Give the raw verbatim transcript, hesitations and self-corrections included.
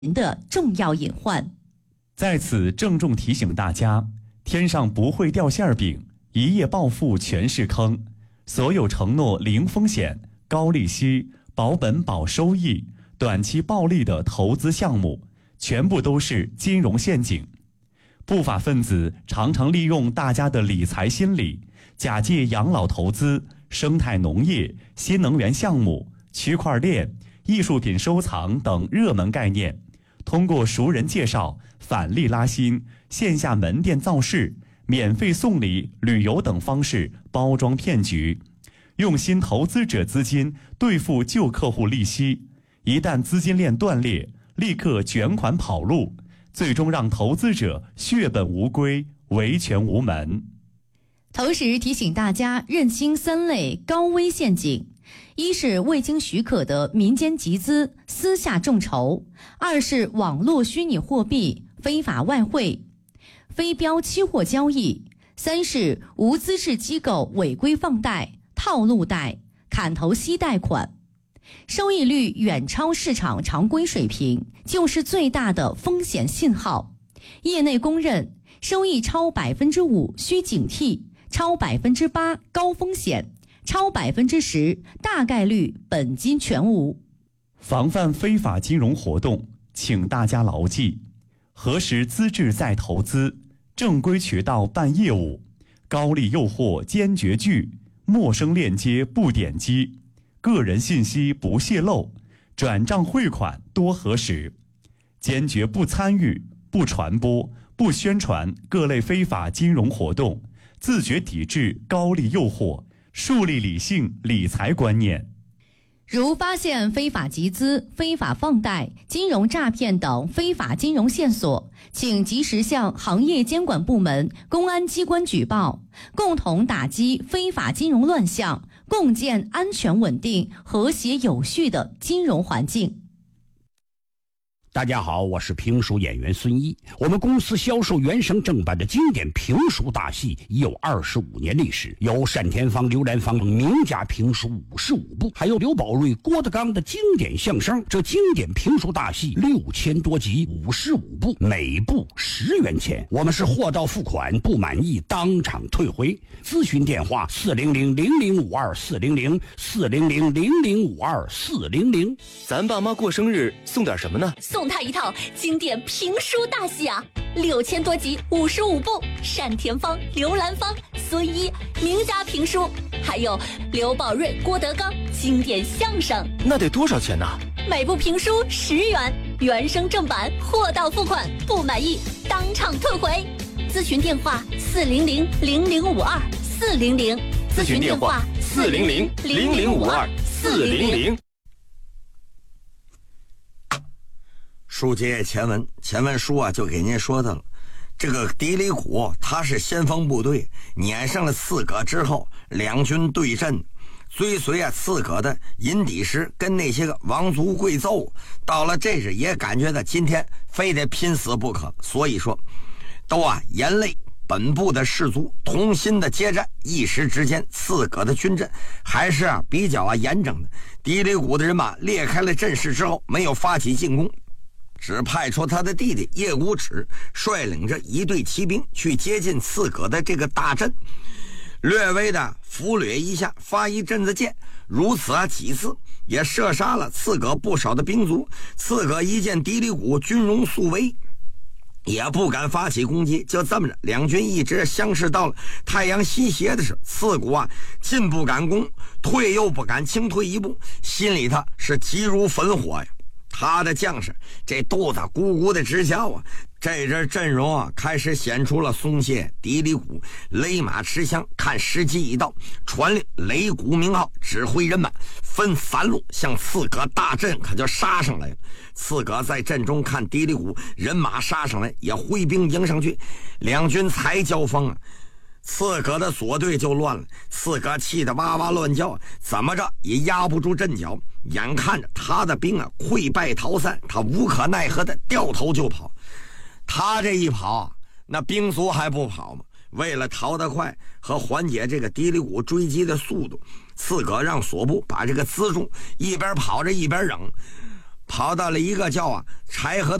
的重要隐患。 在此郑重提醒大家，天上不会掉馅饼，一夜暴富全是坑。所有承诺零风险、高利息、保本保收益、短期暴利的投资项目，全部都是金融陷阱。不法分子常常利用大家的理财心理，假借养老投资、生态农业、新能源项目、区块链、艺术品收藏等热门概念，通过熟人介绍、返利拉新、线下门店造势、免费送礼、旅游等方式包装骗局，用新投资者资金兑付旧客户利息，一旦资金链断裂，立刻卷款跑路，最终让投资者血本无归，维权无门。 同时提醒大家认清三类高危陷阱：一是未经许可的民间集资、私下众筹；二是网络虚拟货币、非法外汇、非标期货交易；三是无资质机构违规放贷、套路贷、砍头息贷款。收益率远超市场常规水平，就是最大的风险信号。业内公认，收益超百分之五需警惕，超百分之八高风险，超百分之十大概率本金全无。 防范非法金融活动，请大家牢记：核实资质再投资，正规渠道办业务，高利诱惑坚决拒，陌生链接不点击，个人信息不泄露，转账汇款多核实，坚决不参与、不传播、不宣传各类非法金融活动，自觉抵制高利诱惑，树立理性理财观念。 如发现非法集资、非法放贷、金融诈骗等非法金融线索，请及时向行业监管部门、公安机关举报，共同打击非法金融乱象，共建安全稳定、和谐有序的金融环境。 大家好，我是评书演员孙一。我们公司销售原声正版的经典评书大戏已有二十五年历史，有单田芳、刘兰芳等名家评书五十五部，还有刘宝瑞、郭德纲的经典相声。这经典评书大戏六千多集，五十五部，每部十元钱。我们是货到付款，不满意当场退回。咨询电话：四零零零零五二四零零四零零零零五二四零零。 咱爸妈过生日送点什么呢？ 送他一套经典评书大戏啊，六千多集，五十五部，单田芳、刘兰芳、孙一名家评书，还有刘宝瑞、郭德纲经典相声。 那得多少钱呢？ 每部评书十元，原声正版，货到付款，不满意当场退回。咨询电话：四零零零零五二四零零。 咨询电话：四零零零零五二四零零。 书接前文，前文书啊就给您说的了。这个狄里谷他是先锋部队，撵上了刺葛之后，两军对阵，追随啊刺葛的银底石跟那些个王族贵胄，到了这时也感觉到今天非得拼死不可，所以说都啊严累本部的士卒同心的接战。一时之间，刺葛的军阵还是啊比较啊严整的。狄里谷的人马裂开了阵势之后，没有发起进攻，只派出他的弟弟叶孤齿率领着一队骑兵去接近刺葛的这个大阵，略微的俘掠一下，发一阵子箭，如此啊几次也射杀了刺葛不少的兵卒。刺葛一见狄里谷军容速威，也不敢发起攻击，就这么着，两军一直相视到了太阳西斜的时候，刺骨啊进不敢攻，退又不敢轻退一步，心里头是急如焚火呀。他的将士这肚子咕咕的直叫啊，这阵阵容啊开始显出了松懈。狄里谷勒马持枪，看时机已到，传令擂鼓鸣号，指挥人马分三路向刺葛大阵可就杀上来了。刺葛在阵中看狄里谷人马杀上来，也挥兵迎上去，两军才交锋啊，刺葛的左队就乱了，刺葛气得哇哇乱叫，怎么着也压不住阵脚，眼看着他的兵啊溃败逃散，他无可奈何的掉头就跑。他这一跑，那兵卒还不跑吗？为了逃得快和缓解这个狄里谷追击的速度，刺葛让所部把这个辎重一边跑着一边扔， 跑到了一个叫啊柴河